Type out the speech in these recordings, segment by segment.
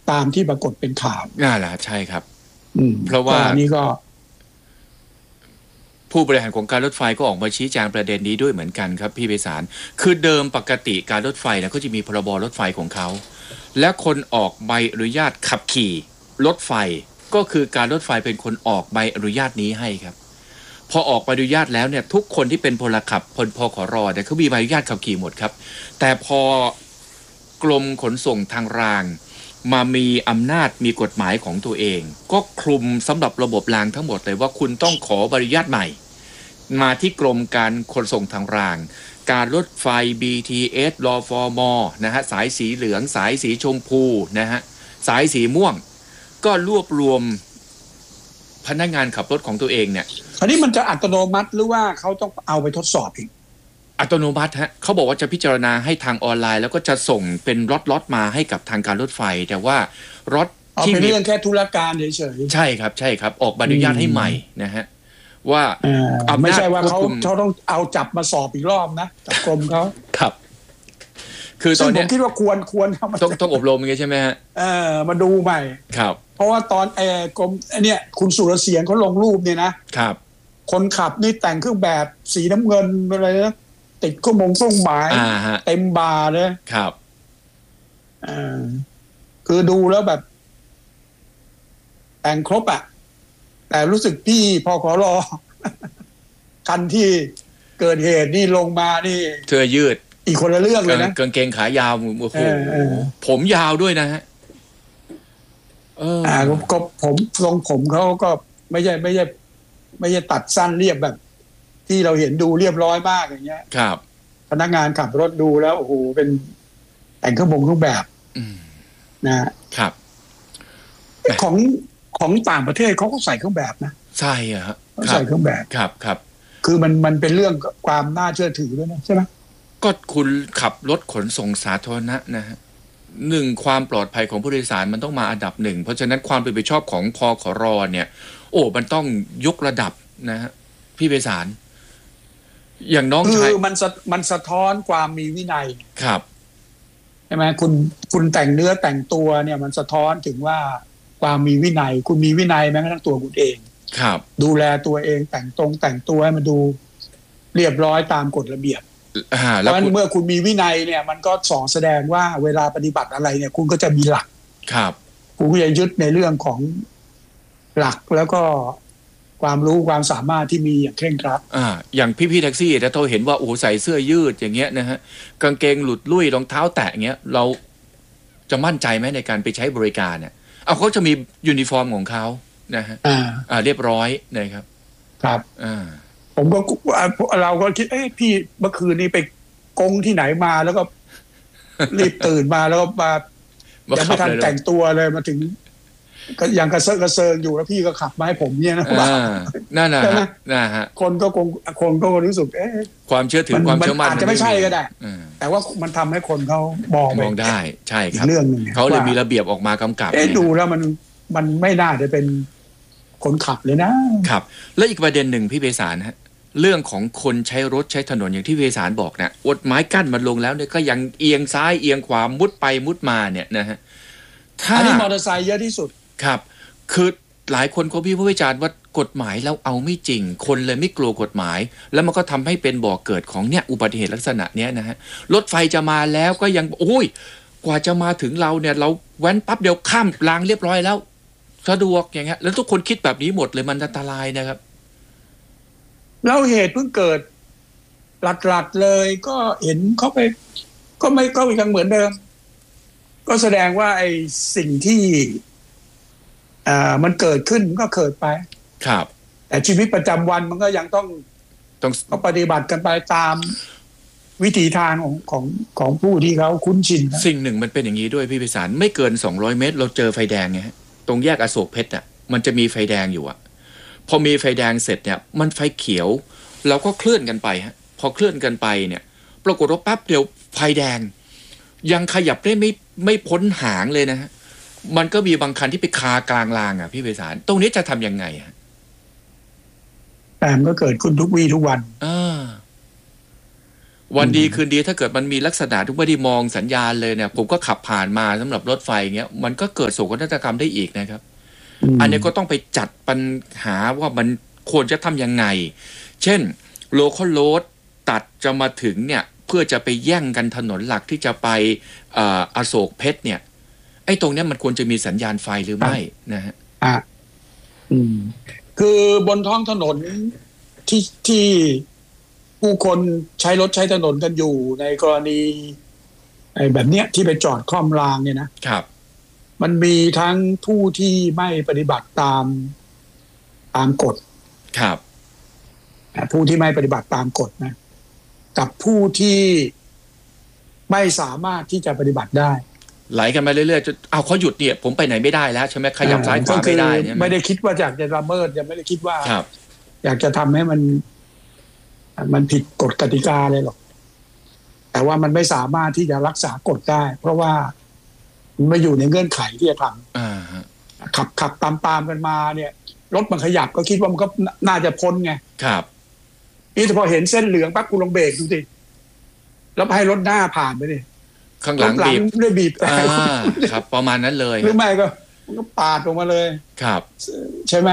ตามที่ปรากฏเป็นข่าวน่าแหละใช่ครับเพราะว่านี่ก็ผู้บริหารของการรถไฟก็ออกมาชี้แจงประเด็นนี้ด้วยเหมือนกันครับพี่ไพศาลคือเดิมปกติการรถไฟเนี่ยก็จะมีพรบรถไฟของเขาและคนออกใบอนุญาตขับขี่รถไฟก็คือการรถไฟเป็นคนออกใบอนุญาตนี้ให้ครับพอออกใบอนุญาตแล้วเนี่ยทุกคนที่เป็นพลขับพขรเนี่ยเขามีใบอนุญาตขับขี่หมดครับแต่พอกรมขนส่งทางรางมามีอำนาจมีกฎหมายของตัวเองก็คลุมสำหรับระบบรางทั้งหมดเลยว่าคุณต้องขอใบอนุญาตใหม่มาที่กรมการขนส่งทางรางการรถไฟ BTS รฟม.นะฮะสายสีเหลืองสายสีชมพูนะฮะสายสีม่วงก็รวบรวมพนักงานขับรถของตัวเองเนี่ยอันนี้มันจะอัตโนมัติหรือว่าเขาต้องเอาไปทดสอบอีกอัตโนมัติฮะเขาบอกว่าจะพิจารณาให้ทางออนไลน์แล้วก็จะส่งเป็นล็อตมาให้กับทางการรถไฟแต่ว่ารถที่เป็นเรื่องแค่ธุรการเฉยๆใช่ครับใช่ครับออกใบอนุญาตให้ใหม่นะฮะว่าไม่ใช่ว่าเขาต้องเอาจับมาสอบอีกรอบนะกับกรมเขาครับคือตอนนี้ผมคิดว่าควรต้องอบรมอย่างงี้ใช่ไหมฮะมาดูใหม่ครับเพราะว่าตอนกรมเนี่ยคุณสุรเสียงเขาลงรูปเนี่ยนะครับคนขับนี่แต่งเครื่องแบบสีน้ำเงินอะไรนะติดข้อมงส่งหมายเต็มบาร์เลยครับคือดูแล้วแบบแต่งครบอ่ะแต่รู้สึกพี่พขรคันที่เกิดเหตุนี่ลงมานี่เสื้อยืดอีกคนละเรื่องเลยนะกางเกงขายาวโอ้โหผมยาวด้วยนะฮะก็ผมทรงผมเขาก็ไม่ใช่ตัดสั้นเรียบแบบที่เราเห็นดูเรียบร้อยมากอย่างเงี้ยครับพนักงานขับรถดูแล้วโอ้โหเป็นแต่งเครื่องแบบนะครับของต่างประเทศเขาก็ใส่เครื่องแบบนะใช่ฮะใส่เครื่องแบบครับคือมันเป็นเรื่องความน่าเชื่อถือด้วยนะใช่ไหมก็คุณขับรถขนส่งสาธารณะนะฮะหนึ่งความปลอดภัยของผู้โดยสารมันต้องมาอันดับหนึ่งเพราะฉะนั้นความเป็นไปชอบของพขรเนี่ยโอ้มันต้องยกระดับนะฮะพี่ไพศาลอย่างน้องชายคือมันสะท้อนความมีวินัยครับใช่ไหมคุณแต่งเนื้อแต่งตัวเนี่ยมันสะท้อนถึงว่าความมีวินัยคุณมีวินัยแม้กระทั่งตัวคุณเองครับดูแลตัวเองแต่งตัวให้มันดูเรียบร้อยตามกฎระเบียบเพราะฉะนั้นเมื่อคุณมีวินัยเนี่ยมันก็ส่อแสดงว่าเวลาปฏิบัติอะไรเนี่ยคุณก็จะมีหลักครับคุณก็จะยึดในเรื่องของหลักแล้วก็ความรู้ความสามารถที่มีอย่างเคร่งครัดอย่างพี่แท็กซี่ถ้าเราเห็นว่าโอ้ใส่เสื้อยืดอย่างเงี้ยนะฮะกางเกงหลุดลุ่ยรองเท้าแตะเงี้ยเราจะมั่นใจไหมในการไปใช้บริการเนี่ยเขาจะมียูนิฟอร์มของเขานะฮะเรียบร้อยนะครับครับผมก็เราก็คิดพี่เมื่อคืนนี้ไปกงที่ไหนมาแล้วก็รีบตื่นมาแล้วก็มายังไม่ทันแต่งตัวเลยมาถึงก็ยังกระเซิงอยู่แล้วพี่ก็ขับมาให้ผมเนี่ยนะนั่นนะฮะคนก็รู้สึกความเชื่อถือความเชื่อมั่นอาจจะไม่ใช่ก็ได้แต่ว่ามันทำให้คนเขามองได้ใช่ครับเรื่องนึงเขาเลยมีระเบียบออกมากำกับดูแล้วมันไม่น่าจะเป็นคนขับเลยนะครับและอีกประเด็นหนึ่งพี่ไพศาลฮะเรื่องของคนใช้รถใช้ถนนอย่างที่ไพศาลบอกนะอดไม้กั้นมันลงแล้วเนี่ยก็ยังเอียงซ้ายเอียงขวามุดไปมุดมาเนี่ยนะฮะอันนี้มอเตอร์ไซค์เยอะที่สุดครับคือหลายคนเขาวิจารณ์ว่ากฎหมายแล้วเอาไม่จริงคนเลยไม่กลัวกฎหมายแล้วมันก็ทำให้เป็นบ่อเกิดของเนี่ยอุบัติเหตุลักษณะเนี้ยนะฮะรถไฟจะมาแล้วก็ยังโอ้ยกว่าจะมาถึงเราเนี่ยเราแว้นปั๊บเดียวข้ามรางเรียบร้อยแล้วสะดวกอย่างเงี้ยแล้วทุกคนคิดแบบนี้หมดเลยมันอันตรายนะครับแล้วเหตุเพิ่งเกิดหลัดเลยก็เห็นเขาไปก็ยังเหมือนเดิมก็แสดงว่าไอ้สิ่งที่มันเกิดขึ้นก็เกิดไปครับแต่ชีวิตประจำวันมันก็ยังต้องปฏิบัติกันไปตามวิถีทางของผู้ที่เขาคุ้นชินสิ่งหนึ่งมันเป็นอย่างนี้ด้วยพี่ไพศาลไม่เกิน200 เมตรเราเจอไฟแดงไงฮะตรงแยกอโศกเพชรอ่ะมันจะมีไฟแดงอยู่อ่ะพอมีไฟแดงเสร็จเนี่ยมันไฟเขียวเราก็เคลื่อนกันไปฮะพอเคลื่อนกันไปเนี่ยปรากฏว่าปั๊บเดียวไฟแดงยังขยับได้ไม่พ้นหางเลยนะฮะมันก็มีบางคันที่ไปคากลางรางอ่ะพี่ไพศาลตรงนี้จะทำยังไงฮะแต่มันก็เกิดขึ้นทุกวี่ทุกวันวันดีคืนดีถ้าเกิดมันมีลักษณะที่ไม่ได้มองสัญญาณเลยเนี่ยผมก็ขับผ่านมาสำหรับรถไฟเงี้ยมันก็เกิดโศกนาฏกรรมได้อีกนะครับอันนี้ก็ต้องไปจัดปัญหาว่ามันควรจะทำยังไงเช่นโลคอลโรดตัดจะมาถึงเนี่ยเพื่อจะไปแย่งกันถนนหลักที่จะไปอโศกเพชรเนี่ยไอ้ตรงนี้มันควรจะมีสัญญาณไฟหรือไม่นะฮะคือบนท้องถนนที่ผู้คนใช้รถใช้ถนนกันอยู่ในกรณีไอ้แบบเนี้ยที่ไปจอดค่อมรางเนี่ยนะครับมันมีทั้งผู้ที่ไม่ปฏิบัติตามกฎครับผู้ที่ไม่ปฏิบัติตามกฎนะกับผู้ที่ไม่สามารถที่จะปฏิบัติได้ไหลกันมาเรื่อยๆจนเอาเขาหยุดเนี่ยผมไปไหนไม่ได้แล้วใช่ไหมขยับซ้ายขวาไม่ได้ไม่ได้คิดว่าอยากจะละเมิดยังไม่ได้คิดว่าอยากจะทำให้มันผิดกฎกติกาเลยหรอกแต่ว่ามันไม่สามารถที่จะรักษากฎได้เพราะว่ามันไม่อยู่ในเงื่อนไขที่จะทำขับตามกันมาเนี่ยรถมันขยับก็คิดว่ามันก็น่าจะพ้นไงครับนี่พอเห็นเส้นเหลืองปั๊บคุณลองเบรกดูสิแล้วให้รถหน้าผ่านไปดิข้างหลังบีบแต่ครับประมาณนั้นเลยหรือไม่ก็ปาดลงมาเลยครับใช่ไหม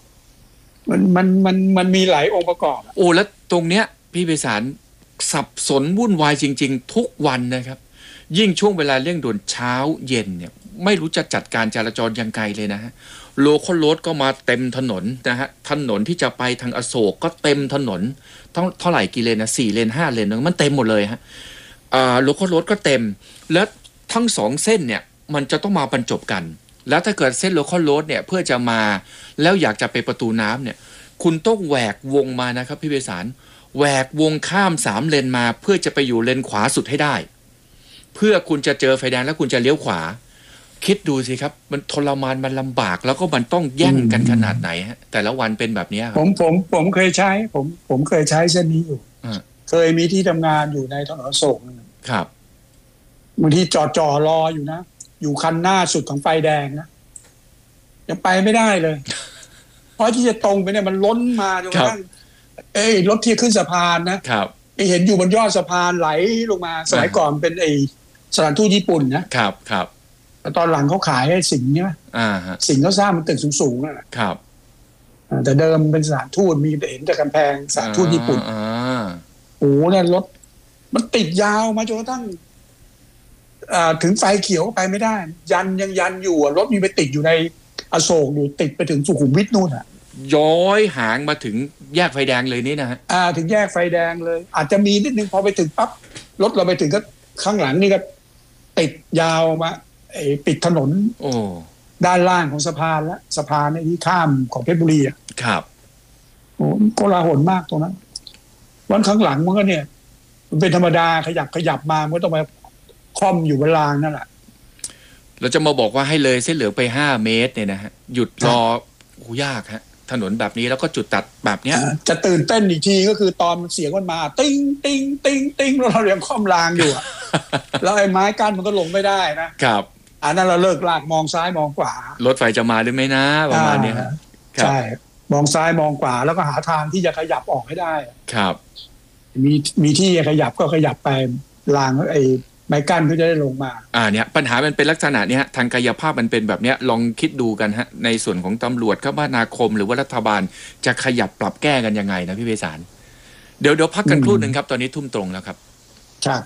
มันมีหลายองค์ประกอบโอ้แล้วตรงเนี้ยพี่ไพศาลสับสนวุ่นวายจริงๆทุกวันนะครับยิ่งช่วงเวลาเร่งด่วนเช้าเย็นเนี่ยไม่รู้จะจัดการจราจรยังไงเลยนะฮะโลคอลโรดก็มาเต็มถนนนะฮะถนนที่จะไปทางอโศกก็เต็มถนนเท่าไหร่กี่เลนนะ4 เลน 5 เลนมันเต็มหมดเลยฮะโลคอลโรดก็เต็มแล้วทั้ง2เส้นเนี่ยมันจะต้องมาบรรจบกันแล้วถ้าเกิดเส้นโลคอลโรดเนี่ยเพื่อจะมาแล้วอยากจะไปประตูน้ำเนี่ยคุณต้องแหวกวงมานะครับพี่ไพศาลแหวกวงข้าม3 เลนมาเพื่อจะไปอยู่เลนขวาสุดให้ได้เพื่อคุณจะเจอไฟแดงแล้วคุณจะเลี้ยวขวาคิดดูสิครับมันทรมานมันลำบากแล้วก็มันต้องแย่งกันขนาดไหนฮะแต่ละวันเป็นแบบนี้ครับผมเคยใช้ผมเคยใช้เส้นนี้อยู่เคยมีที่ทำงานอยู่ในถนนอโศกครับบางทีจอรออยู่นะอยู่คันหน้าสุดของไฟแดงนะยังไปไม่ได้เลยเพราะที่จะตรงไปเนี่ยมันล้นมาจนกระทั่งรถที่ขึ้นสะพานนะครับเห็นอยู่บนยอดสะพานไหลลงมาสมัยก่อนเป็นสถานทูตญี่ปุ่นนะครับแต่ตอนหลังเขาขายให้สิงห์ใช่ไหมสิงห์เขาสร้างมันตึกสูงๆนะครับแต่เดิมเป็นสถานทูตมีแต่เห็นแต่กำแพงสถานทูตญี่ปุ่นโอ้เนี่ยรถมันติดยาวมาจนกระทั่งถึงไฟเขียวไปไม่ได้ยันอยู่รถมีไปติดอยู่ในอโศกอยู่ติดไปถึงสุขุมวิทนู่นย้อยหางมาถึงแยกไฟแดงเลยนี่นะฮะถึงแยกไฟแดงเลยอาจจะมีนิดนึงพอไปถึงปั๊บรถเราไปถึงก็ข้างหลังนี่ก็ติดยาวมาปิดถนนด้านล่างของสะพานและสะพานที่ข้ามของเพชรบุรีครับโอ้โกลาหลมากตรงนั้นวันข้างหลังมันก็เนี่ยมันเป็นธรรมดาขยับมามันก็ต้องมาค่อมอยู่บนรางนั่นแหละเราจะมาบอกว่าให้เลยเส้นเหลืองไป5 เมตรเนี่ยนะฮะหยุดรอยากฮะถนนแบบนี้แล้วก็จุดตัดแบบเนี้ยจะตื่นเต้นอีกทีก็คือตอนเสียงมันมาติ้งติ้งติ้งติ้งเรายังค่อมรางอยู่แล้วไอ้ไม้กั้นมันก็ลงไม่ได้นะครับอันนั้นเราเลิกลากมองซ้ายมองขวารถไฟจะมาหรือไม่นะประมาณนี้ใช่มองซ้ายมองขวาแล้วก็หาทางที่จะขยับออกให้ได้ครับมีที่ขยับก็ขยับไปรางไอ้ไม้กั้นเพื่อจะได้ลงมาเนี่ยปัญหามันเป็นลักษณะนี้ฮะทางกายภาพมันเป็นแบบนี้ลองคิดดูกันฮะในส่วนของตำรวจคมนาคมหรือว่ารัฐบาลจะขยับปรับแก้กันยังไงนะพี่ไพศาลเดี๋ยวพักกันครู่นึงครับตอนนี้ทุ่มตรงแล้วครับครับ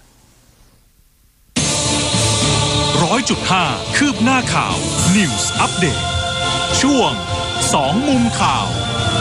100.5 คืบหน้าข่าว News Update ช่วง2 มุมข่าว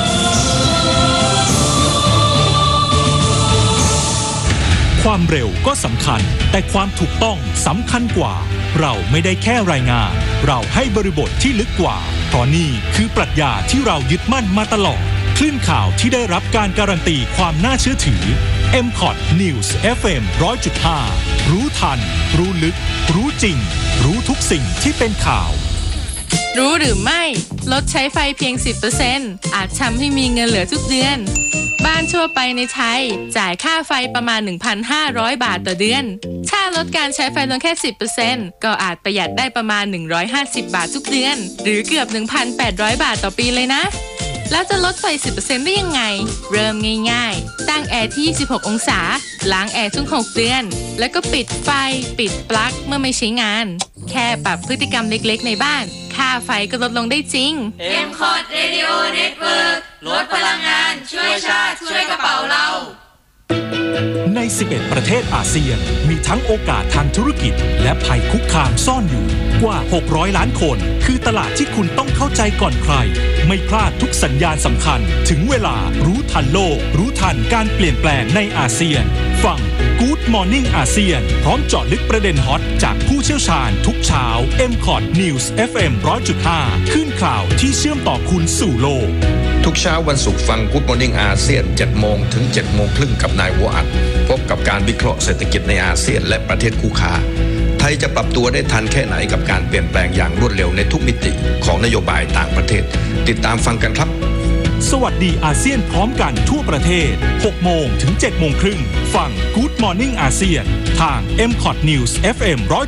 ความเร็วก็สำคัญแต่ความถูกต้องสำคัญกว่าเราไม่ได้แค่รายงานเราให้บริบทที่ลึกกว่าเพราะนี่คือปรัชญาที่เรายึดมั่นมาตลอดคลื่นข่าวที่ได้รับการการันตีความน่าเชื่อถือ MCOT News FM 100.5 รู้ทันรู้ลึกรู้จริงรู้ทุกสิ่งที่เป็นข่าวรู้หรือไม่ลดใช้ไฟเพียง 10% อาจทำให้มีเงินเหลือทุกเดือนบ้านทั่วไปในไทยจ่ายค่าไฟประมาณ 1,500 บาทต่อเดือนถ้าลดการใช้ไฟลงแค่ 10% ก็อาจประหยัดได้ประมาณ150 บาททุกเดือนหรือเกือบ 1,800 บาทต่อปีเลยนะแล้วจะลดไฟ 10% ได้ยังไงเริ่มง่ายๆตั้งแอร์ที่26องศาล้างแอร์ทุก6เดือนแล้วก็ปิดไฟปิดปลั๊กเมื่อไม่ใช้งานแค่ปรับพฤติกรรมเล็กๆในบ้านค่าไฟก็ลดลงได้จริง M-Cod Radio Network ลดพลังงานช่วยชาติช่วยกระเป๋าเราใน 11 ประเทศอาเซียนมีทั้งโอกาสทางธุรกิจและภัยคุกคามซ่อนอยู่กว่า600ล้านคนคือตลาดที่คุณต้องเข้าใจก่อนใครไม่พลาดทุกสัญญาณสำคัญถึงเวลารู้ทันโลกรู้ทันการเปลี่ยนแปลงในอาเซียนฟัง Good Morning อาเซียนพร้อมเจาะลึกประเด็นฮอตจากผู้เชี่ยวชาญทุกเช้า M-Cod News FM 100.5 ขึ้นข่าวที่เชื่อมต่อคุณสู่โลกทุกเช้าวันศุกร์ฟัง Good Morning อาเซียน 7 โมงถึง 7 โมงครึ่งกับนายวัวอัดพบกับการวิเคราะห์เศรษฐกิจในอาเซียนและประเทศคู่ค้าไทยจะปรับตัวได้ทันแค่ไหนกับการเปลี่ยนแปลงอย่างรวดเร็วในทุกมิติของนโยบายต่างประเทศติดตามฟังกันครับสวัสดีอาเซียนพร้อมกันทั่วประเทศ 6 โมงถึง 7 โมงครึ่งฟัง Good Morning อาเซียนทาง M-Cod News FM 100.5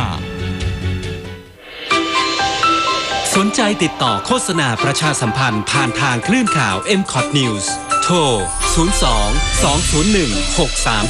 สนใจติดต่อโฆษณาประชาสัมพันธ์ผ่านทางคลื่นข่าว M-Cod News โทร 02 201 6333